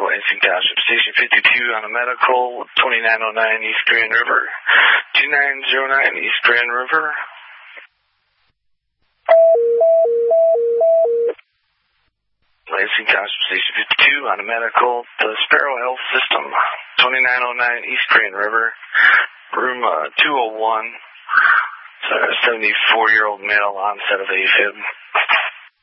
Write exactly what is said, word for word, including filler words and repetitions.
Lansing Township, Station fifty-two on a medical, twenty-nine oh nine East Grand River, two nine oh nine East Grand River. Lansing Township, Station fifty-two on a medical, the Sparrow Health System, twenty-nine oh nine East Grand River, room uh, two oh one, seventy-four-year-old male, onset of AFib.